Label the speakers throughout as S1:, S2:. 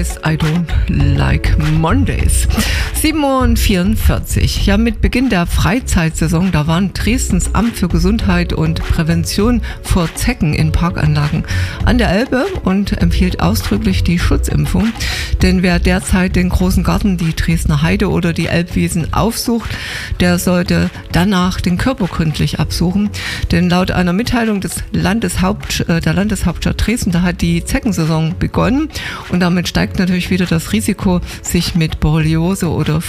S1: I don't like Mondays. 7:44 Uhr. Ja, mit Beginn der Freizeitsaison, da warnt Dresdens Amt für Gesundheit und Prävention vor Zecken in Parkanlagen an der Elbe und empfiehlt ausdrücklich die Schutzimpfung. Denn wer derzeit den großen Garten, die Dresdner Heide oder die Elbwiesen aufsucht, der sollte danach den Körper gründlich absuchen. Denn laut einer Mitteilung des der Landeshauptstadt Dresden, da hat die Zeckensaison begonnen und damit steigt natürlich wieder das Risiko, sich mit Borreliose oder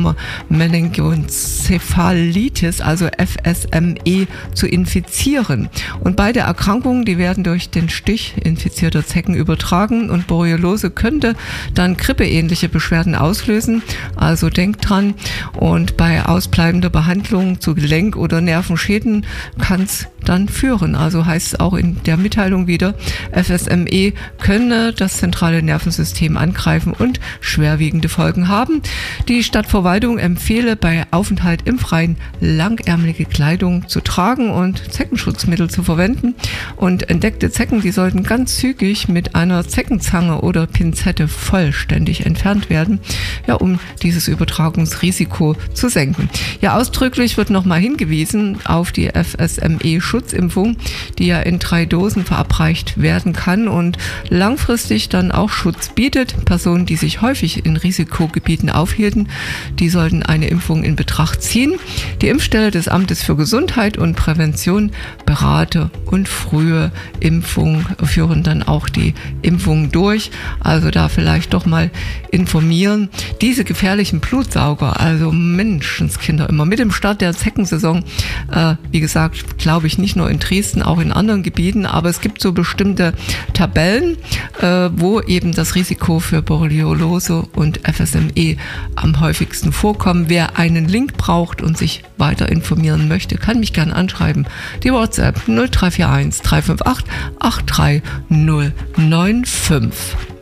S1: Frühsommer-Meningoenzephalitis, also FSME, zu infizieren. Und beide Erkrankungen, die werden durch den Stich infizierter Zecken übertragen und Borreliose könnte dann grippeähnliche Beschwerden auslösen. Also denkt dran, und bei ausbleibender Behandlung zu Gelenk- oder Nervenschäden kann es dann führen. Also heißt es auch in der Mitteilung wieder, FSME könne das zentrale Nervensystem angreifen und schwerwiegende Folgen haben. Die Stadtverwaltung empfehle bei Aufenthalt im Freien langärmelige Kleidung zu tragen und Zeckenschutzmittel zu verwenden. Und entdeckte Zecken, die sollten ganz zügig mit einer Zeckenzange oder Pinzette vollständig entfernt werden, ja, um dieses Übertragungsrisiko zu senken. Ja, ausdrücklich wird nochmal hingewiesen auf die FSME-Schutzimpfung, die ja in 3 Dosen verabreicht werden kann und langfristig dann auch Schutz bietet. Personen, die sich häufig in Risikogebieten aufhielten, die sollten eine Impfung in Betracht ziehen. Die Impfstelle des Amtes für Gesundheit und Prävention berate und frühe Impfung führen dann auch die Impfungen durch. Also da vielleicht doch mal informieren. Diese gefährlichen Blutsauger, also Menschenskinder, immer mit dem Start der Zeckensaison, wie gesagt, glaube ich nicht nur in Dresden, auch in anderen Gebieten, aber es gibt so bestimmte Tabellen, wo eben das Risiko für Borreliose und FSME am häufigsten vorkommen. Wer einen Link braucht und sich weiter informieren möchte, kann mich gerne anschreiben. Die WhatsApp 0341 358 83095.